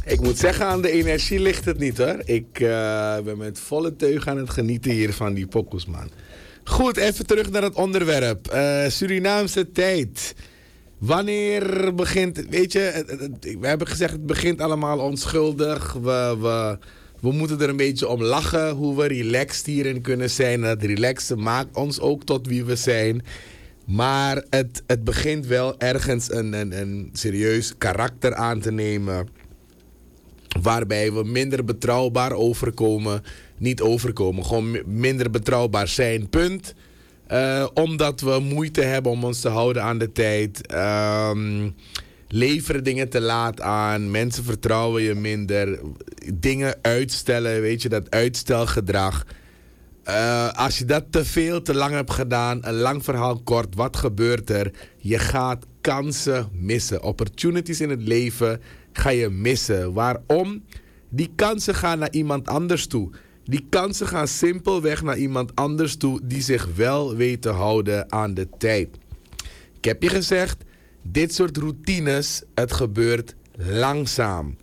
Ik moet zeggen, aan de energie ligt het niet hoor. Ik ben met volle teug aan het genieten hier van die pokoes, man. Goed, even terug naar het onderwerp. Surinaamse tijd. Wanneer begint... Weet je, we hebben gezegd het begint allemaal onschuldig. We moeten er een beetje om lachen hoe we relaxed hierin kunnen zijn. Dat relaxen maakt ons ook tot wie we zijn. Maar het begint wel ergens een serieus karakter aan te nemen. Waarbij we minder betrouwbaar overkomen. Niet overkomen, gewoon minder betrouwbaar zijn, punt. Omdat we moeite hebben om ons te houden aan de tijd. Leveren dingen te laat aan. Mensen vertrouwen je minder. Dingen uitstellen, weet je, dat uitstelgedrag. Als je dat te veel, te lang hebt gedaan, een lang verhaal kort, wat gebeurt er? Je gaat kansen missen. Opportunities in het leven ga je missen. Waarom? Die kansen gaan naar iemand anders toe. Die kansen gaan simpelweg naar iemand anders toe die zich wel weet te houden aan de tijd. Ik heb je gezegd, dit soort routines, het gebeurt langzaam.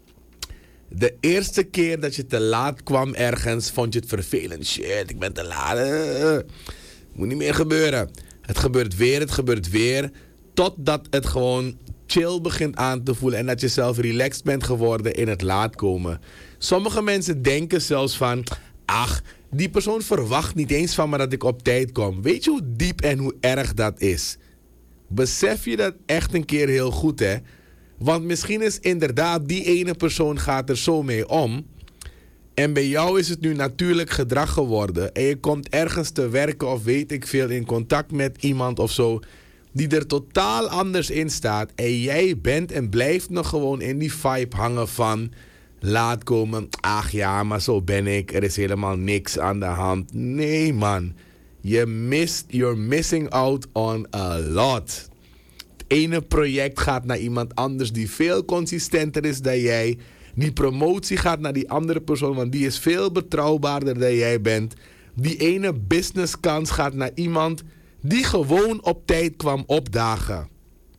De eerste keer dat je te laat kwam ergens, vond je het vervelend. Shit, ik ben te laat. Moet niet meer gebeuren. Het gebeurt weer. Totdat het gewoon chill begint aan te voelen. En dat je zelf relaxed bent geworden in het laat komen. Sommige mensen denken zelfs van... Ach, die persoon verwacht niet eens van me dat ik op tijd kom. Weet je hoe diep en hoe erg dat is? Besef je dat echt een keer heel goed, hè? Want misschien is inderdaad die ene persoon gaat er zo mee om. En bij jou is het nu natuurlijk gedrag geworden. En je komt ergens te werken of weet ik veel in contact met iemand of zo. Die er totaal anders in staat. En jij bent en blijft nog gewoon in die vibe hangen van... Laat komen. Ach ja, maar zo ben ik. Er is helemaal niks aan de hand. Nee man. You're missing out on a lot. Het ene project gaat naar iemand anders die veel consistenter is dan jij. Die promotie gaat naar die andere persoon, want die is veel betrouwbaarder dan jij bent. Die ene businesskans gaat naar iemand die gewoon op tijd kwam opdagen.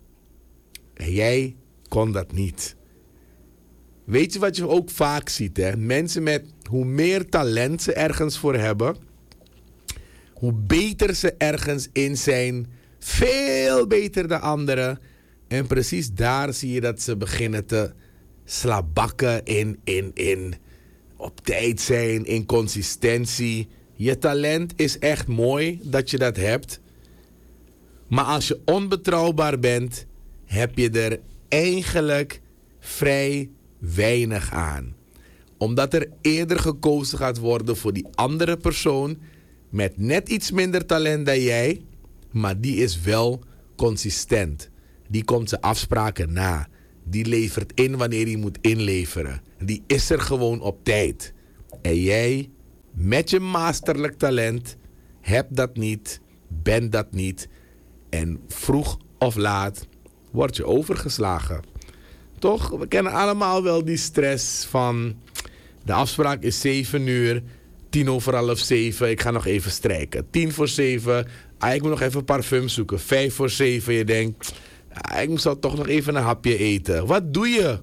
En jij kon dat niet. Weet je wat je ook vaak ziet, hè? Mensen met hoe meer talent ze ergens voor hebben, hoe beter ze ergens in zijn, veel beter dan anderen. En precies daar zie je dat ze beginnen te slabakken in op tijd zijn, in consistentie. Je talent is echt mooi dat je dat hebt. Maar als je onbetrouwbaar bent, heb je er eigenlijk vrij weinig aan. Omdat er eerder gekozen gaat worden voor die andere persoon met net iets minder talent dan jij, maar die is wel consistent. Die komt zijn afspraken na. Die levert in wanneer hij moet inleveren. Die is er gewoon op tijd. En jij, met je masterlijk talent, hebt dat niet, bent dat niet. En vroeg of laat word je overgeslagen. Toch? We kennen allemaal wel die stress van... De afspraak is 7 uur, 7:10. Ik ga nog even strijken. 6:50. Ik moet nog even parfum zoeken. 6:55. Je denkt... ik zou toch nog even een hapje eten. Wat doe je?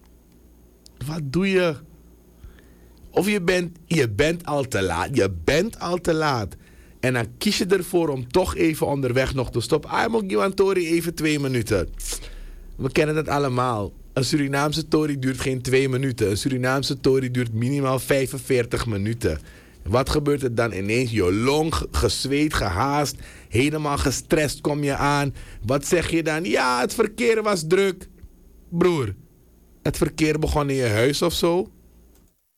Wat doe je? Of je bent al te laat. Je bent al te laat. En dan kies je ervoor om toch even onderweg nog te stoppen. Moet je tori even 2 minuten. We kennen dat allemaal. Een Surinaamse tori duurt geen 2 minuten. Een Surinaamse tori duurt minimaal 45 minuten. Wat gebeurt er dan ineens? Je long, gezweet, gehaast, helemaal gestrest kom je aan. Wat zeg je dan? Ja, het verkeer was druk. Broer, het verkeer begon in je huis of zo?